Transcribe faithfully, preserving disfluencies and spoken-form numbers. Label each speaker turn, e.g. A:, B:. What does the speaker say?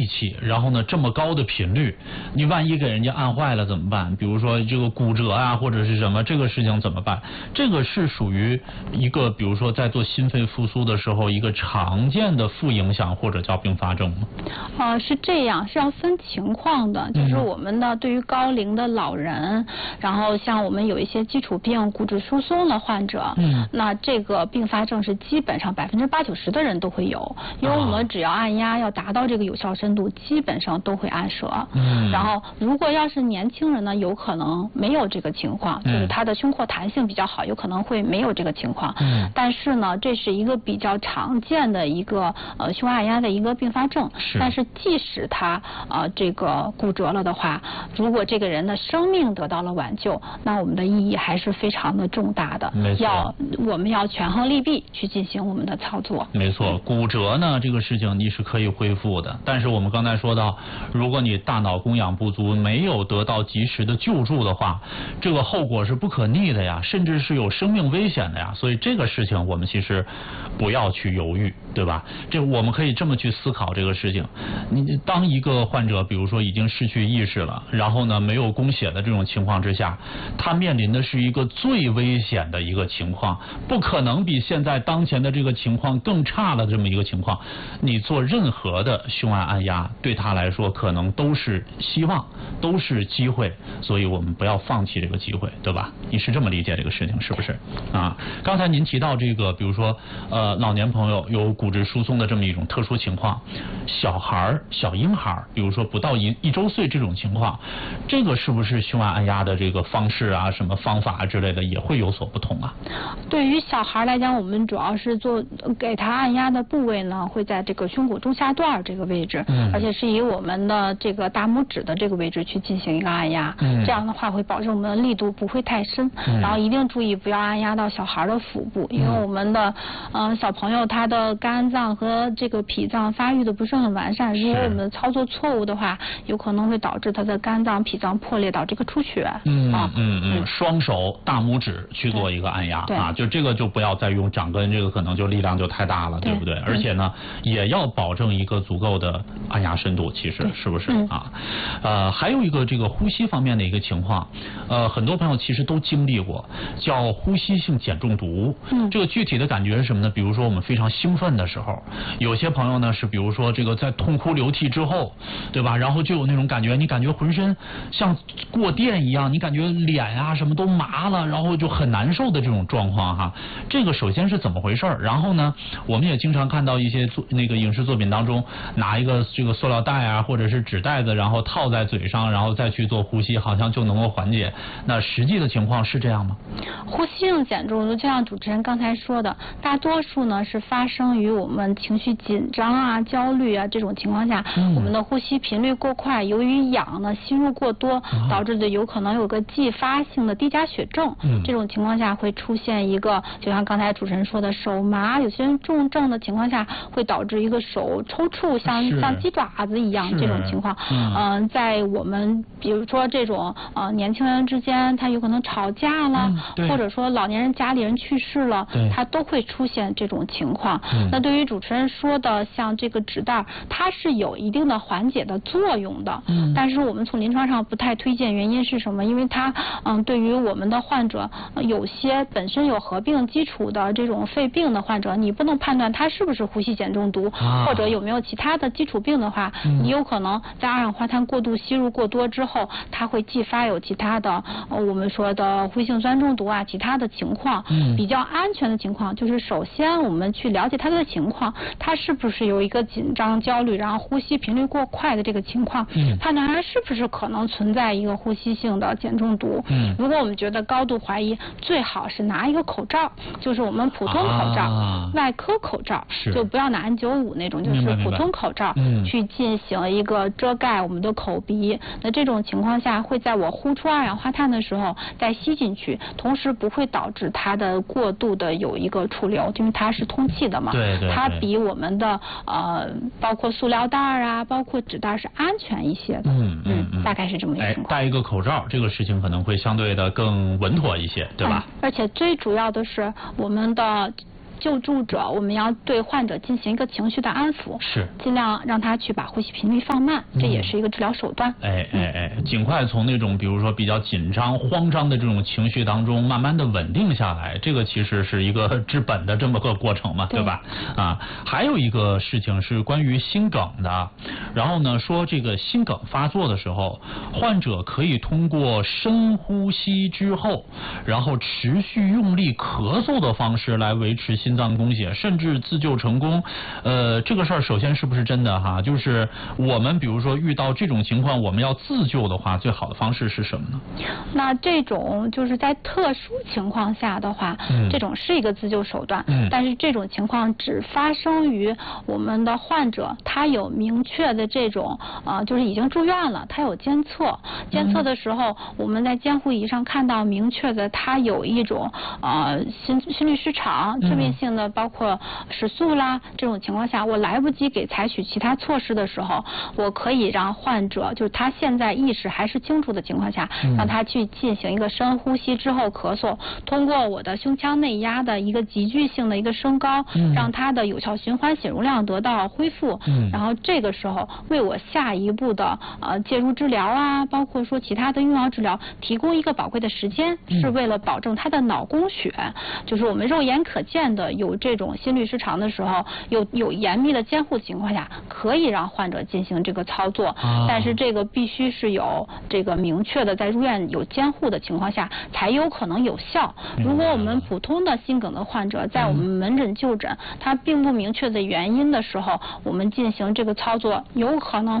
A: 力气，然后呢这么高的频率，你万一给人家按坏了怎么办？比如说这个骨折啊或者是什么，这个事情怎么办？这个是属于一个比如说在做心肺复苏的时候一个常见的副影响或者叫并发症吗？
B: 呃，是这样，是要分情况的，就是我们的对于高龄的老人，然后像我们有一些基础病、骨质疏松的患者，嗯，那这个并发症是基本上百分之八九十的人都会有，因为我们只要按压要达到这个有效深度，基本上都会按折。嗯，然后如果要是年轻人呢，有可能没有这个情况，就是他的胸廓弹性比较好，有可能会没有这个情况。嗯，但是呢，这是一个比较常见的一个呃胸按压的一个并发症。是。但是即使他呃这个骨折了的话，如果这个人的生命得到了挽救，那我们的意义还是非常的重大的。没错。要我们要权衡利弊去进行我们的操作。没错，
A: 骨折呢这个事情你是可以恢复的，但是我们刚才说到，如果你大脑供氧不足，没有得到及时的救助的话，这个后果是不可逆的呀，甚至是有生命危险的呀。所以这个事情我们其实不要去犹豫，对吧？这我们可以这么去思考这个事情。你当一个患者比如说已经失去意识了，然后呢没有供血的这种情况之下，他面临的是一个最危险的一个情况，不可能比现在当前的这个情况更差的这么一个情况，你做任何的胸按按压对他来说可能都是希望，都是机会，所以我们不要放弃这个机会，对吧？你是这么理解这个事情是不是啊？刚才您提到这个比如说呃老年朋友有骨质疏松的这么一种特殊情况，小孩小婴孩比如说不到一一周岁这种情况，这个是不是胸按按压的这个方式啊什么方法之类的也会有所不同啊？
B: 对于小孩来讲，我们主要是做给他按压的部位呢会在这个胸骨中下段这个位置，嗯，而且是以我们的这个大拇指的这个位置去进行一个按压，嗯，这样的话会保证我们的力度不会太深，嗯，然后一定注意不要按压到小孩的腹部，因为我们的呃小朋友他的肝脏和这个脾脏发育的不是很完善，如果我们操作错误的话，有可能会导致他的肝脏、脾脏破裂，导致这个出血。嗯啊、嗯嗯，
A: 双手大拇指去做一个按压啊，就这个就不要再用掌根，这个可能就力量就太大了， 对, 对不对？而且呢，也要保证一个足够的按压深度，其实是不是啊？呃，还有一个这个呼吸方面的一个情况，呃，很多朋友其实都经历过，叫呼吸性碱中毒。嗯，这个具体的感觉是什么呢？比如说我们非常兴奋的时候，有些朋友呢是比如说这个在痛哭流涕之后，对吧？然后就有那种感觉，你感觉浑身像过电一样，你感觉脸啊什么都麻了，然后就很难受的这种状况哈。这个首先是怎么回事？然后呢，我们也经常看到一些作那个影视作品当中，拿一个这个塑料袋啊或者是纸袋子，然后套在嘴上，然后再去做呼吸，好像就能够缓解。那实际的情况是这样吗？
B: 呼吸性碱中毒就像主持人刚才说的，大多数呢是发生于我们情绪紧张啊、焦虑啊这种情况下，嗯、我们的呼吸频率过快，由于氧呢吸入过多，啊、导致的有可能有个继发性的低钾血症。嗯、这种情况下会出现一个，就像刚才主持人说的手麻，有些人重症的情况下会导致一个手抽搐，像像鸡爪子一样这种情况。嗯、呃，在我们比如说这种呃年轻人之间，他有可能吵架了，嗯、或者说老年人家里人去世了，他都会出现这种情况。嗯、那对于主持人说的像这个纸袋，它是有一定的缓解的作用的。嗯、但是我们从临床上不太推荐，原因是什么？因为它嗯对于我们的患者，呃、有些本身有合并基础的这种肺病的患者，你不能判断他是不是呼吸碱中毒，啊、或者有没有其他的基础病的话，嗯、你有可能在二氧化碳过度吸入过多之后，它会继发有其他的呃我们说的呼吸性酸中毒啊，其他的情况。嗯、比较安全的情况就是首先我们去了解他的情况，他是不是有一个紧张焦虑，然后呼吸频率过快的这个情况，嗯、判断他是不是可能存在一个呼吸性的碱中毒。嗯、如果我们觉得高度怀疑，最好是拿一个口罩，就是我们普通口罩，啊、外科口罩，就不要拿 N 九十五 那种，就是普通口罩，嗯、去进行一个遮盖我们的口鼻。那这种情况下会在我呼出二氧化碳的时候再吸进去，同时不会导致它的过度的有一个储留，因为它是通气的嘛。对对对，它比我们的呃包括塑料袋啊，包括纸袋是安全一些的。嗯嗯嗯，大概是这么一个情况。
A: 戴一个口罩，这个事情可能会相对的更稳妥一些，对吧？
B: 哎、而且最主要的是我们的救助者，我们要对患者进行一个情绪的安抚，
A: 是
B: 尽量让他去把呼吸频率放慢，这也是一个治疗手段。
A: 哎哎哎，尽快从那种比如说比较紧张、慌张的这种情绪当中，慢慢的稳定下来，这个其实是一个治本的这么个过程嘛，对吧？啊，还有一个事情是关于心梗的，然后呢说这个心梗发作的时候，患者可以通过深呼吸之后，然后持续用力咳嗽的方式来维持心脏供血，甚至自救成功。呃，这个事儿首先是不是真的哈？就是我们比如说遇到这种情况，我们要自救的话，最好的方式是什么呢？
B: 那这种就是在特殊情况下的话，嗯、这种是一个自救手段，嗯、但是这种情况只发生于我们的患者他有明确的这种呃，就是已经住院了，他有监测，监测的时候、嗯、我们在监护仪上看到明确的他有一种呃心心律失常致命性的，包括食宿啦这种情况下，我来不及给采取其他措施的时候，我可以让患者就是他现在意识还是清楚的情况下，嗯、让他去进行一个深呼吸之后咳嗽，通过我的胸腔内压的一个急剧性的一个升高，嗯、让他的有效循环血容量得到恢复，嗯、然后这个时候为我下一步的呃介入治疗啊，包括说其他的用药治疗提供一个宝贵的时间，嗯、是为了保证他的脑供血，就是我们肉眼可见的有这种心律失常的时候，有有严密的监护情况下，可以让患者进行这个操作，啊、但是这个必须是有这个明确的在入院有监护的情况下才有可能有效。如果我们普通的心梗的患者在我们门诊就诊，他并不明确的原因的时候，我们进行这个操作，有可能